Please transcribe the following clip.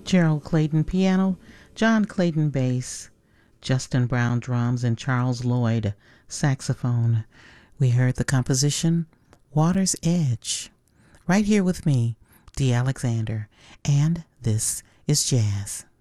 Gerald Clayton piano, John Clayton bass, Justin Brown drums, and Charles Lloyd saxophone. We heard the composition Water's Edge. Right here with me, Dee Alexander, and this is Jazz.